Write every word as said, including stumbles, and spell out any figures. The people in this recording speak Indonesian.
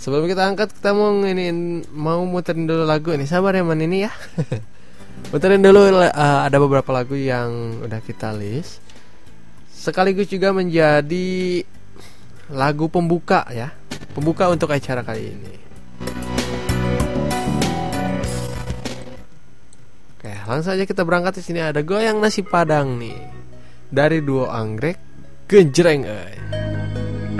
Sebelum kita angkat, kita mau ini mau muterin dulu lagu ini. Sabar ya man ini ya. Muterin dulu uh, ada beberapa lagu yang udah kita list. Sekaligus juga menjadi lagu pembuka ya. Pembuka untuk acara kali ini. Oke, langsung saja kita berangkat. Di sini ada Goyang Nasi Padang nih. Dari duo Anggrek Genjreng euy.